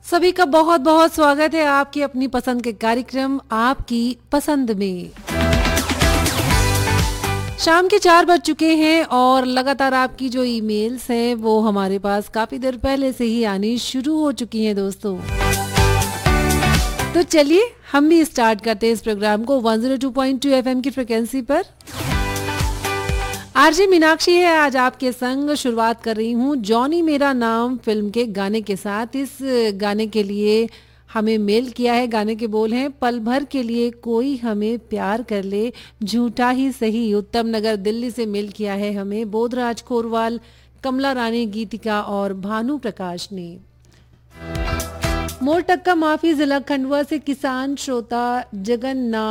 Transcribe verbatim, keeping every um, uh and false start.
सभी का बहुत बहुत स्वागत है आपकी अपनी पसंद के कार्यक्रम आपकी पसंद में। शाम के चार बज चुके हैं और लगातार आपकी जो ईमेल्स हैं वो हमारे पास काफी देर पहले से ही आनी शुरू हो चुकी हैं दोस्तों। तो चलिए हम भी स्टार्ट करते हैं इस प्रोग्राम को एक सौ दो पॉइंट दो एफएम की फ्रिक्वेंसी पर। आरजे मीनाक्षी है आज आपके संग। शुरुआत कर रही हूँ जॉनी मेरा नाम फिल्म के गाने के साथ। इस गाने के लिए हमें मेल किया है, गाने के बोल हैं, पल भर के लिए कोई हमें प्यार कर ले झूठा ही सही। उत्तम नगर दिल्ली से मेल किया है हमें बोधराज खोरवाल, कमला रानी, गीतिका और भानु प्रकाश ने। मोर टक्का माफी जिला खंडवा से किसान श्रोता जगन्नाथ